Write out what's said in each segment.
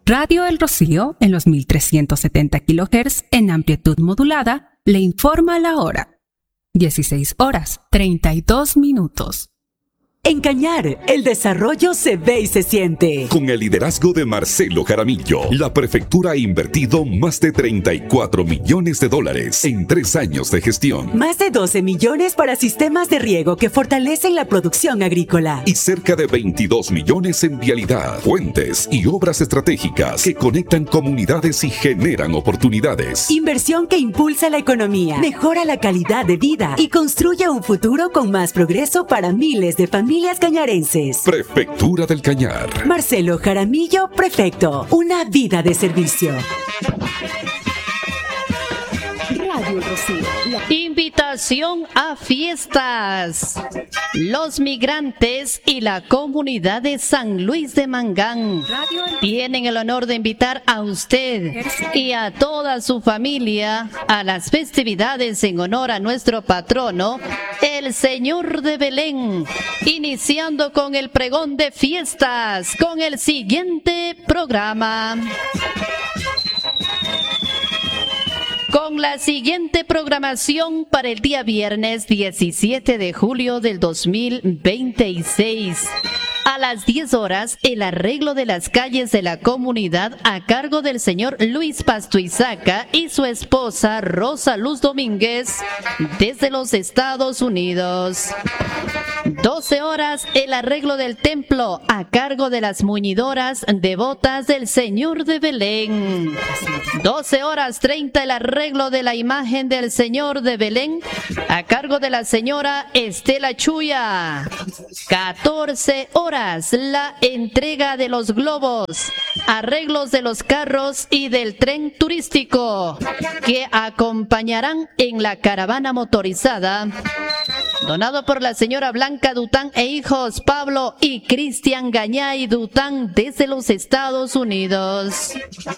Radio El Rocío, en los 1370 kHz en amplitud modulada, le informa la hora. 16:32. En Cañar, el desarrollo se ve y se siente. Con el liderazgo de Marcelo Jaramillo, la prefectura ha invertido más de $34 millones en 3 años de gestión. Más de 12 millones para sistemas de riego que fortalecen la producción agrícola. Y cerca de 22 millones en vialidad, puentes y obras estratégicas que conectan comunidades y generan oportunidades. Inversión que impulsa la economía, mejora la calidad de vida y construye un futuro con más progreso para miles de familias cañarenses. Prefectura del Cañar. Marcelo Jaramillo, prefecto. Una vida de servicio. Radio Rocío. Invitación a fiestas. Los migrantes y la comunidad de San Luis de Mangán tienen el honor de invitar a usted y a toda su familia a las festividades en honor a nuestro patrono, el Señor de Belén, iniciando con el pregón de fiestas con el siguiente programa. Con la siguiente programación para el día viernes 17 de julio del 2026. A las 10 horas, el arreglo de las calles de la comunidad a cargo del señor Luis Pastuizaca y su esposa Rosa Luz Domínguez desde los Estados Unidos. 12 horas, el arreglo del templo a cargo de las muñidoras devotas del Señor de Belén. 12:30, el arreglo de la imagen del Señor de Belén a cargo de la señora Estela Chuya. 14 horas, la entrega de los globos, arreglos de los carros y del tren turístico que acompañarán en la caravana motorizada, donado por la señora Blanca Dután e hijos Pablo y Cristian Gañay Dután desde los Estados Unidos.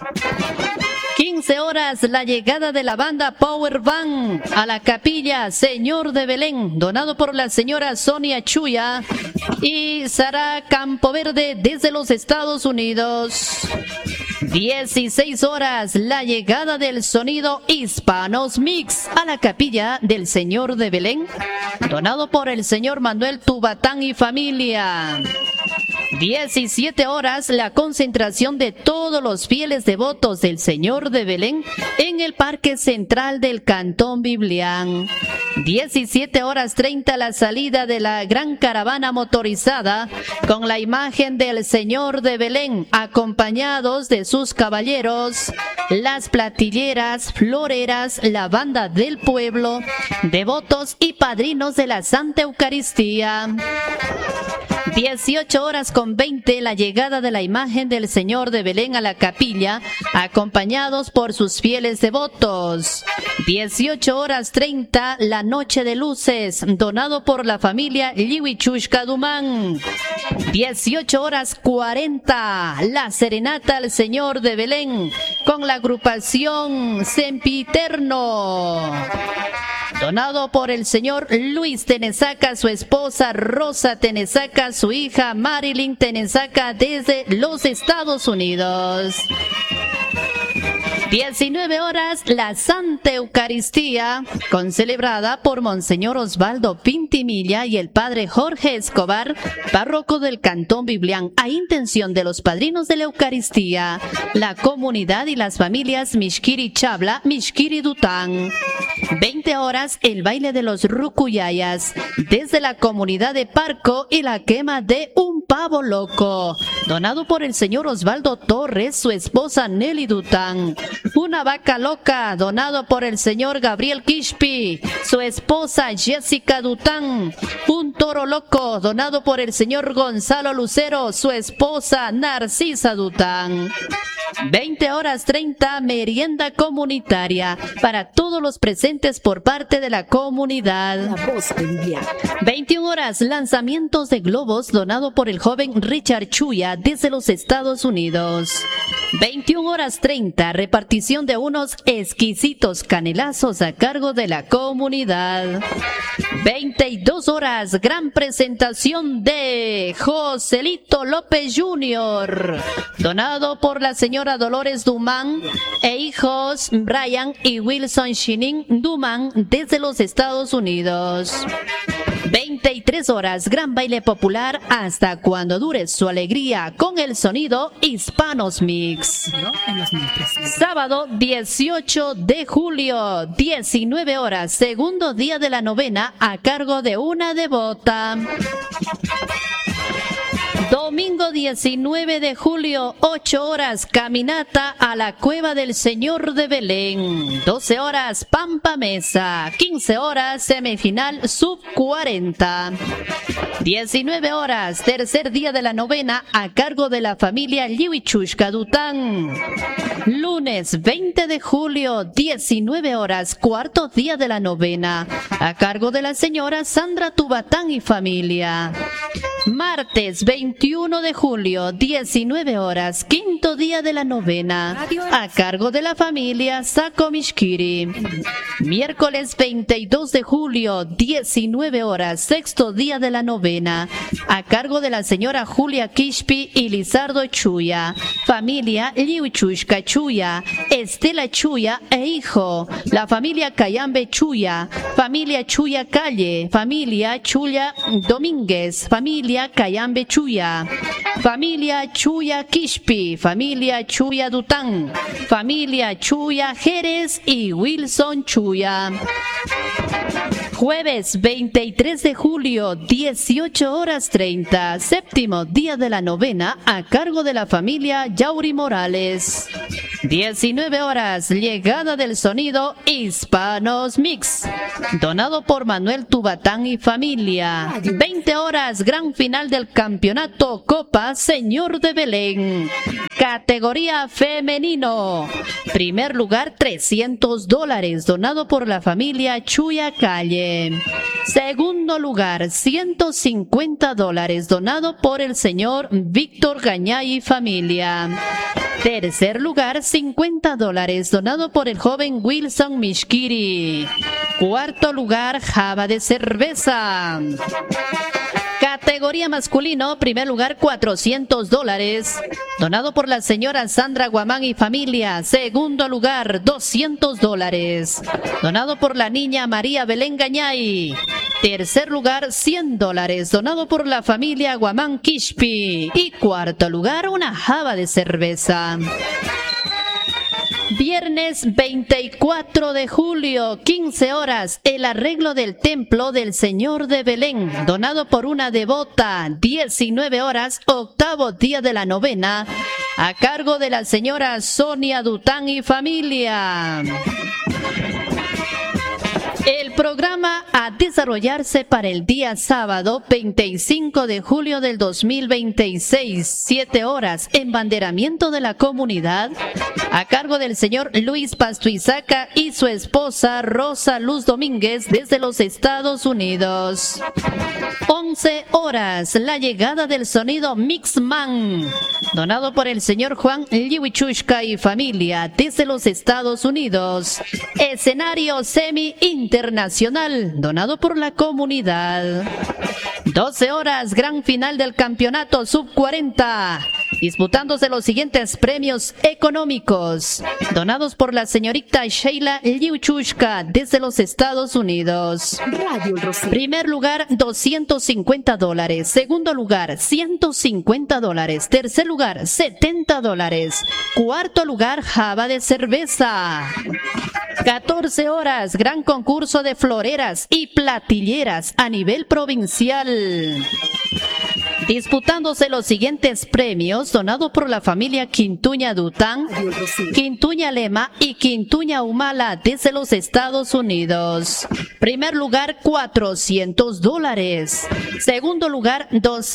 15 horas, la llegada de la banda Power Band a la capilla Señor de Belén, donado por la señora Sonia Chuya y Sara Campoverde desde los Estados Unidos. 16 horas, la llegada del sonido Hispanos Mix a la capilla del Señor de Belén, donado por el señor Manuel Tubatán y familia. 17 horas, la concentración de todos los fieles devotos del Señor de Belén en el Parque Central del Cantón Biblián. 17:30, la salida de la gran caravana motorizada con la imagen del Señor de Belén, acompañados de sus caballeros, las platilleras, floreras, la banda del pueblo, devotos y padrinos de la Santa Eucaristía. 18:20, la llegada de la imagen del Señor de Belén a la capilla, acompañados por sus fieles devotos. 18:30, la noche de luces, donado por la familia Liwichushka Dumán. 18:40, la serenata al Señor de Belén con la agrupación Sempiterno, donado por el señor Luis Tenesaca, su esposa Rosa Tenesaca, su hija Marilyn Tenesaca desde los Estados Unidos. 19 horas, la Santa Eucaristía, concelebrada por Monseñor Osvaldo Pintimilla y el padre Jorge Escobar, párroco del Cantón Biblián, a intención de los padrinos de la Eucaristía, la comunidad y las familias Mishkiri Chabla, Mishkiri Dután. 20 horas, el baile de los Rucuyayas, desde la comunidad de Parco y la quema de un pavo loco, donado por el señor Osvaldo Torres, su esposa Nelly Dután. Una vaca loca, donado por el señor Gabriel Kishpi, su esposa Jessica Dután. Un toro loco, donado por el señor Gonzalo Lucero, su esposa Narcisa Dután. 20:30, merienda comunitaria para todos los presentes por parte de la comunidad. 21 horas, lanzamientos de globos, donado por el joven Richard Chuya desde los Estados Unidos. 21:30, repartición de unos exquisitos canelazos a cargo de la comunidad. 22:00, gran presentación de Joselito López Jr., donado por la señora Dolores Dumán e hijos Brian y Wilson Shinin Dumán desde los Estados Unidos. 23:00, gran baile popular hasta cuando dure su alegría con el sonido Hispanos Mix. Sábado 18 de julio, 19:00, segundo día de la novena a cargo de una devota. Domingo 19 de julio, 8:00, caminata a la Cueva del Señor de Belén. 12:00, Pampa Mesa. 15:00, semifinal sub 40. 19:00, tercer día de la novena a cargo de la familia Liwichushka Dután. Lunes 20 de julio, 19:00, cuarto día de la novena a cargo de la señora Sandra Tubatán y familia. Martes 21 de julio, 19:00, quinto día de la novena a cargo de la familia Sako Mishkiri. Miércoles 22 de julio, 19:00, sexto día de la novena a cargo de la señora Julia Kishpi y Lizardo Chuya, familia Liwichushka Chuya, Estela Chuya e hijo, la familia Cayambe Chuya, familia Chuya Calle, familia Chuya Domínguez, familia Cayambe Chuya, familia Chuya Kishpi, familia Chuya Dután, familia Chuya Jerez y Wilson Chuya. Jueves 23 de julio, 18:30, séptimo día de la novena a cargo de la familia Yauri Morales. 19:00, llegada del sonido Hispanos Mix, donado por Manuel Tubatán y familia. 20:00, gran final del campeonato Copa Señor de Belén. Categoría femenino. Primer lugar, $300, donado por la familia Chuya Calle. Segundo lugar, $150, donado por el señor Víctor Gañay y familia. Tercer lugar, $50, donado por el joven Wilson Mishkiri. Cuarto lugar, java de cerveza. Categoría masculino, primer lugar, $400, donado por la señora Sandra Guamán y familia. Segundo lugar, $200, donado por la niña María Belén Gañay. Tercer lugar, $100, donado por la familia Guamán Kishpi. Y cuarto lugar, una java de cerveza. Viernes 24 de julio, 15:00, el arreglo del templo del Señor de Belén, donado por una devota. 19:00, octavo día de la novena, a cargo de la señora Sonia Dután y familia. El programa a desarrollarse para el día sábado 25 de julio del 2026, 7:00, embanderamiento de la comunidad, a cargo del señor Luis Pastuizaca y su esposa Rosa Luz Domínguez desde los Estados Unidos. 11:00, la llegada del sonido Mixman, donado por el señor Juan Liwichushka y familia desde los Estados Unidos. Escenario semi-internacional, donado por la comunidad. 12:00, gran final del campeonato sub-40, disputándose los siguientes premios económicos, donados por la señorita Sheila Liwichushka desde los Estados Unidos. Primer lugar, $250. Segundo lugar, $150. Tercer lugar, $70. Cuarto lugar, java de cerveza. 14:00, gran concurso de floreras y platilleras a nivel provincial, disputándose los siguientes premios, donado por la familia Quintuña Dután, Quintuña Lema y Quintuña Humala desde los Estados Unidos. Primer lugar, $400. Segundo lugar,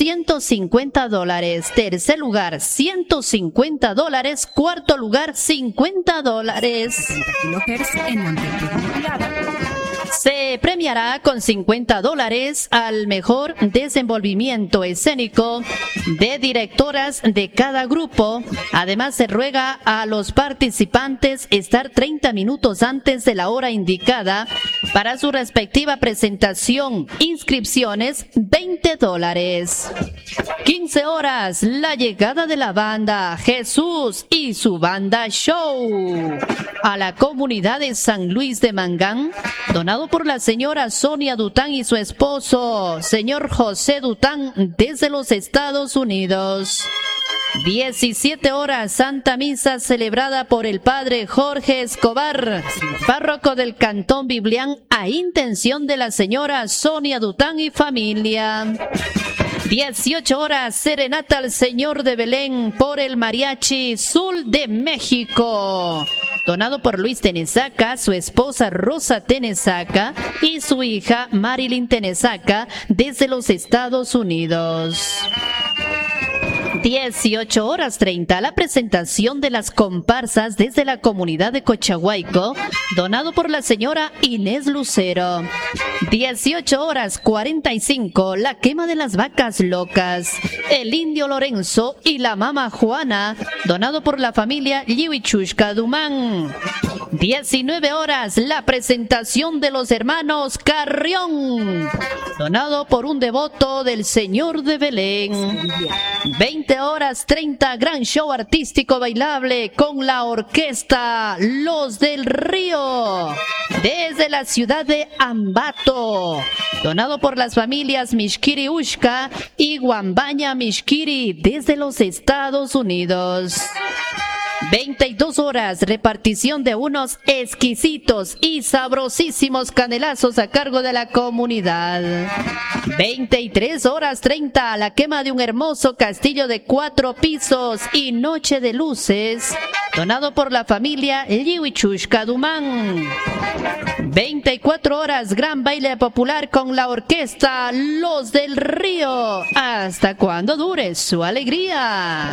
$250. Tercer lugar, $150. Cuarto lugar, $50. Se premiará con $50 al mejor desenvolvimiento escénico de directoras de cada grupo. Además, se ruega a los participantes estar 30 minutos antes de la hora indicada para su respectiva presentación. Inscripciones, $20. 15 horas, la llegada de la banda Jesús y su banda show a la comunidad de San Luis de Mangán, donado por la señora Sonia Dután y su esposo, señor José Dután, desde los Estados Unidos. 17 horas, Santa Misa celebrada por el padre Jorge Escobar, párroco del Cantón Biblián, a intención de la señora Sonia Dután y familia. 18 horas, serenata al Señor de Belén por el Mariachi Sul de México, donado por Luis Tenesaca, su esposa Rosa Tenesaca y su hija Marilyn Tenesaca, desde los Estados Unidos. 18 horas 30, la presentación de las comparsas desde la comunidad de Cochahuayco, donado por la señora Inés Lucero. 18 horas 45, la quema de las vacas locas, el indio Lorenzo y la mama Juana, donado por la familia Liwichushka Dumán. 19 horas, la presentación de los hermanos Carrión, donado por un devoto del Señor de Belén. 20 horas 30, gran show artístico bailable con la orquesta Los del Río, desde la ciudad de Ambato, donado por las familias Mishkiri Ushka y Guambaña Mishkiri, desde los Estados Unidos. 22 horas, repartición de unos exquisitos y sabrosísimos canelazos a cargo de la comunidad. 23 horas 30, la quema de un hermoso castillo de 4 pisos y noche de luces, donado por la familia Liwichushka Dumán. 24 horas, gran baile popular con la orquesta Los del Río, hasta cuando dure su alegría.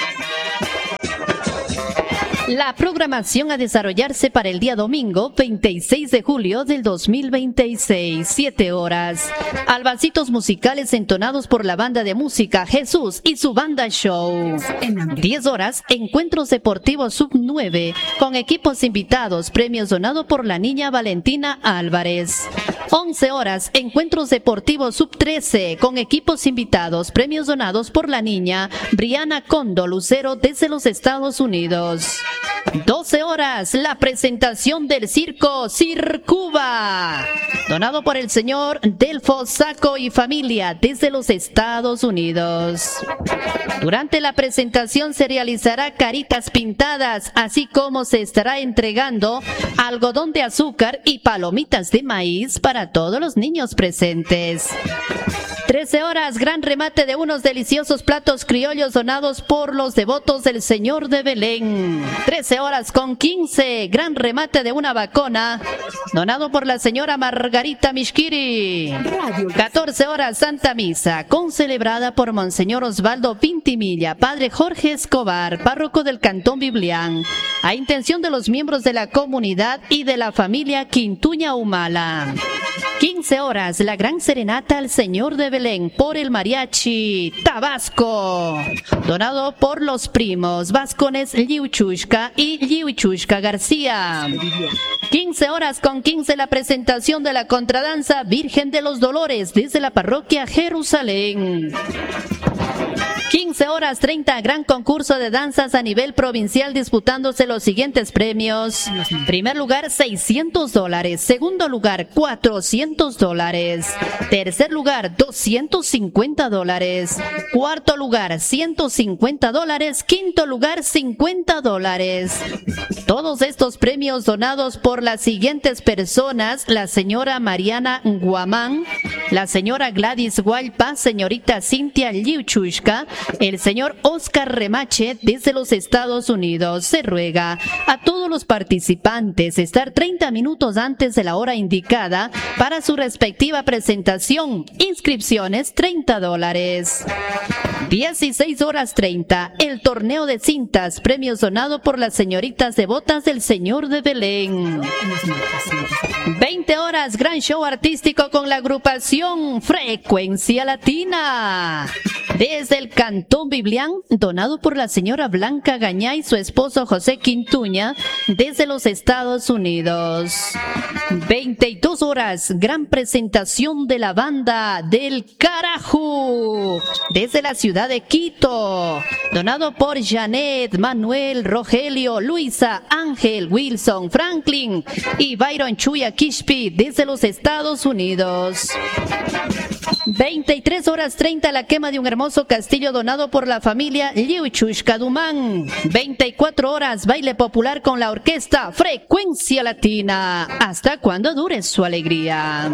La programación a desarrollarse para el día domingo 26 de julio del 2026, 7 horas. Albacitos musicales entonados por la banda de música Jesús y su banda show. 10 horas, encuentros deportivos sub 9 con equipos invitados, premios donados por la niña Valentina Álvarez. 11 horas, encuentros deportivos sub 13 con equipos invitados, premios donados por la niña Briana Condo Lucero, desde los Estados Unidos. 12 horas, la presentación del circo Circuba, donado por el señor Delfo Saco y familia, desde los Estados Unidos. Durante la presentación se realizará caritas pintadas, así como se estará entregando algodón de azúcar y palomitas de maíz para todos los niños presentes. 13 horas, gran remate de unos deliciosos platos criollos donados por los devotos del Señor de Belén. 13 horas con 15, gran remate de una vacona, donado por la señora Margarita Mishkiri. 14 horas, Santa Misa, concelebrada por Monseñor Osvaldo Vintimilla, padre Jorge Escobar, párroco del Cantón Biblián, a intención de los miembros de la comunidad y de la familia Quintuña Humala. 15 horas, la gran serenata al Señor de Belén por el Mariachi Tabasco, donado por los primos Vascones Liwichushka y Liwichushka García. 15 horas con 15, la presentación de la contradanza Virgen de los Dolores desde la parroquia Jerusalén. 15 horas 30, gran concurso de danzas a nivel provincial disputándose los siguientes premios. Primer lugar, $600. Segundo lugar, $400. Tercer lugar, $250. Cuarto lugar, $150. Quinto lugar, $50. Todos estos premios donados por las siguientes personas: la señora Mariana Guamán, la señora Gladys Hualpa, señorita Cintia Liuchushka Católica, el señor Oscar Remache, desde los Estados Unidos. Se ruega a todos los participantes estar 30 minutos antes de la hora indicada para su respectiva presentación. Inscripciones $30. 16:30, el torneo de cintas, premios donado por las señoritas devotas del Señor de Belén. 20 horas, gran show artístico con la agrupación Frecuencia Latina. Desde el Cantón Biblián, donado por la señora Blanca Gañá y su esposo José Quintuña, desde los Estados Unidos. 22 horas, gran presentación de la banda del Carajú, desde la ciudad de Quito, donado por Janet, Manuel, Rogelio, Luisa, Ángel, Wilson, Franklin y Byron Chuya Kishpi, desde los Estados Unidos. 23:30, la quema de un hermoso castillo donado por la familia Liuchushka Dumán. 24 horas, baile popular con la orquesta Frecuencia Latina, hasta cuando dure su alegría.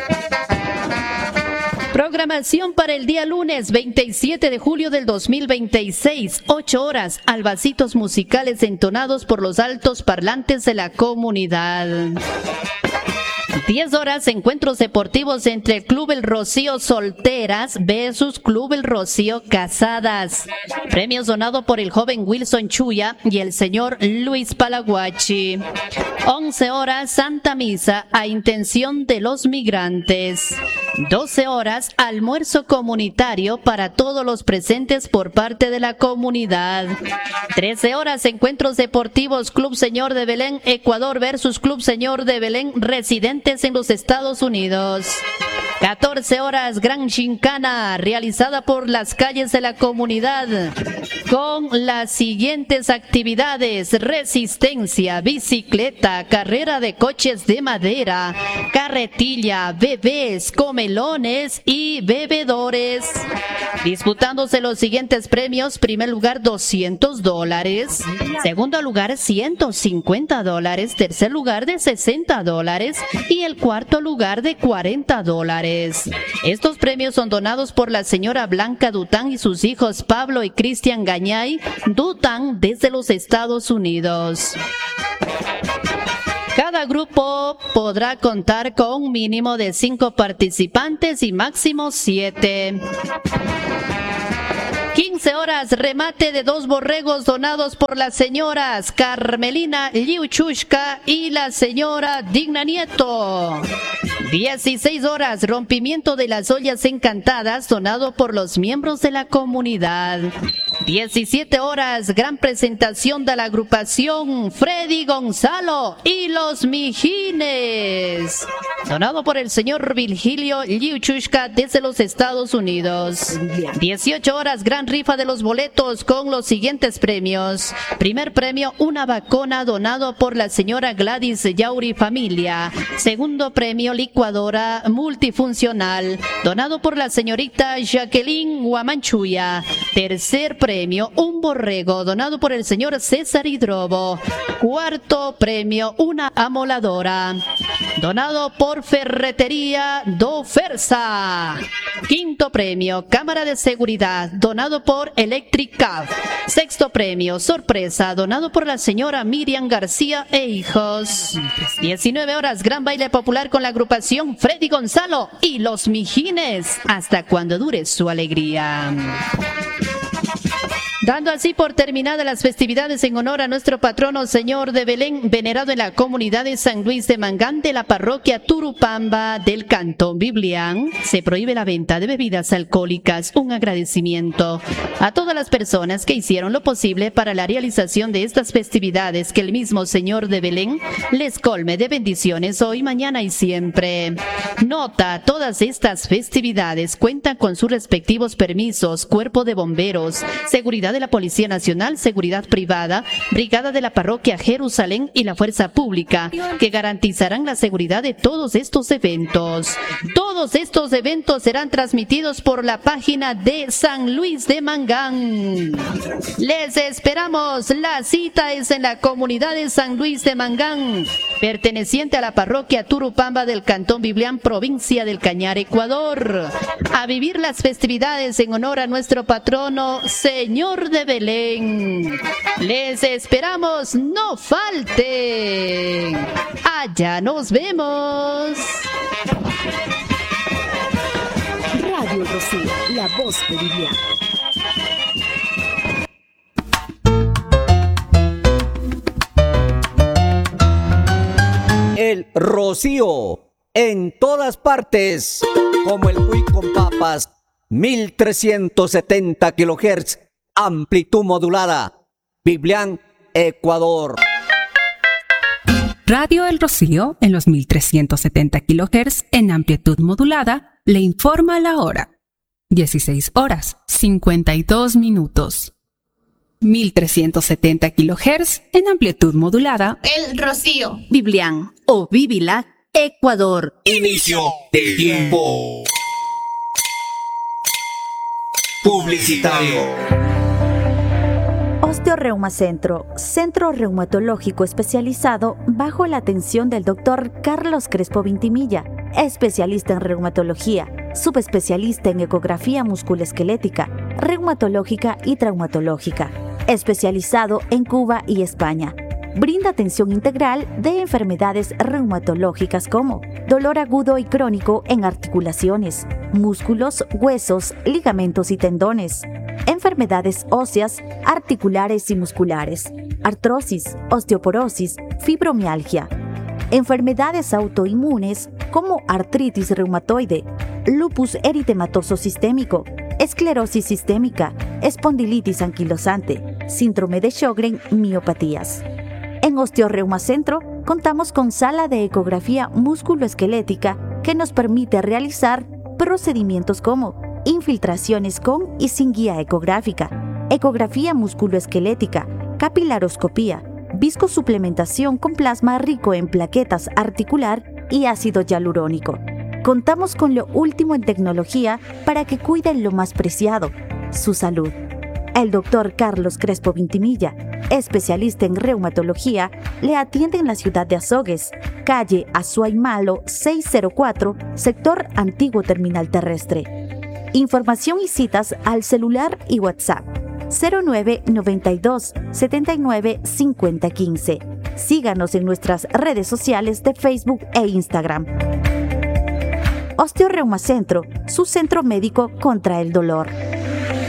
Programación para el día lunes 27 de julio del 2026, 8 horas, albacitos musicales entonados por los altos parlantes de la comunidad. 10 horas, encuentros deportivos entre el Club El Rocío Solteras versus Club El Rocío Casadas. Premios donados por el joven Wilson Chuya y el señor Luis Palaguachi. 11 horas, Santa Misa a intención de los migrantes. 12 horas, almuerzo comunitario para todos los presentes por parte de la comunidad. 13 horas, encuentros deportivos Club Señor de Belén Ecuador versus Club Señor de Belén residentes en los Estados Unidos. 14 horas, gran gincana realizada por las calles de la comunidad con las siguientes actividades: resistencia, bicicleta, carrera de coches de madera, carretilla, bebés, comelones y bebedores. Disputándose los siguientes premios: primer lugar $200, segundo lugar $150, tercer lugar de $60 y el cuarto lugar de $40. Estos premios son donados por la señora Blanca Dután y sus hijos Pablo y Cristian Gañay Dután, desde los Estados Unidos. Cada grupo podrá contar con un mínimo de 5 participantes y máximo 7. 15 horas, remate de 2 borregos donados por las señoras Carmelina Liuchushka y la señora Digna Nieto. 16 horas, rompimiento de las ollas encantadas donado por los miembros de la comunidad. 17 horas, gran presentación de la agrupación Freddy Gonzalo y los Mijines, donado por el señor Virgilio Liuchushka desde los Estados Unidos. 18 horas, gran rifa de los boletos con los siguientes premios. Primer premio, una vacuna donado por la señora Gladys Yauri Familia. Segundo premio, licuadora multifuncional donado por la señorita Jacqueline Guamanchuya. Tercer premio, un borrego donado por el señor César Hidrobo. Cuarto premio, una amoladora donado por Ferretería Do Fersa. Quinto premio, cámara de seguridad donado por Electric Cab. Sexto premio, sorpresa donado por la señora Miriam García e hijos. 19 horas, gran baile popular con la agrupación Freddy Gonzalo y los Mijines, hasta cuando dure su alegría. Dando así por terminadas las festividades en honor a nuestro patrono Señor de Belén, venerado en la comunidad de San Luis de Mangán de la parroquia Turupamba del Cantón Biblián, se prohíbe la venta de bebidas alcohólicas. Un agradecimiento a todas las personas que hicieron lo posible para la realización de estas festividades. Que el mismo Señor de Belén les colme de bendiciones hoy, mañana y siempre. Nota: todas estas festividades cuentan con sus respectivos permisos, cuerpo de bomberos, seguridad de la Policía Nacional, Seguridad Privada, Brigada de la Parroquia Jerusalén y la Fuerza Pública, que garantizarán la seguridad de todos estos eventos. Todos estos eventos serán transmitidos por la página de San Luis de Mangán. Les esperamos. La cita es en la comunidad de San Luis de Mangán, perteneciente a la parroquia Turupamba del Cantón Biblián, provincia del Cañar, Ecuador. A vivir las festividades en honor a nuestro patrono, Señor de Belén. Les esperamos, no falten. Allá nos vemos. Radio Rocío, la voz de Biblián. El Rocío, en todas partes, como el cuy con papas, 1370 kHz, amplitud modulada, Biblián, Ecuador. Radio El Rocío, en los 1370 kHz en amplitud modulada, le informa la hora. 16 horas, 52 minutos. 1370 kHz en amplitud modulada. El Rocío. Biblián o Bibilac, Ecuador. Inicio del tiempo publicitario. Osteoreuma Centro, centro reumatológico especializado bajo la atención del Dr. Carlos Crespo Vintimilla, especialista en reumatología, subespecialista en ecografía musculoesquelética, reumatológica y traumatológica, especializado en Cuba y España. Brinda atención integral de enfermedades reumatológicas como dolor agudo y crónico en articulaciones, músculos, huesos, ligamentos y tendones, enfermedades óseas, articulares y musculares, artrosis, osteoporosis, fibromialgia, enfermedades autoinmunes como artritis reumatoide, lupus eritematoso sistémico, esclerosis sistémica, espondilitis anquilosante, síndrome de Sjögren, miopatías. En Osteoreuma Centro contamos con sala de ecografía musculoesquelética que nos permite realizar procedimientos como infiltraciones con y sin guía ecográfica, ecografía musculoesquelética, capilaroscopía, viscosuplementación con plasma rico en plaquetas articular y ácido hialurónico. Contamos con lo último en tecnología para que cuiden lo más preciado, su salud. El Dr. Carlos Crespo Vintimilla, especialista en reumatología, le atiende en la ciudad de Azogues, calle Azuaymalo 604, sector Antiguo Terminal Terrestre. Información y citas al celular y WhatsApp 0992 79 50 15. Síganos en nuestras redes sociales de Facebook e Instagram. Osteoreuma Centro, su centro médico contra el dolor.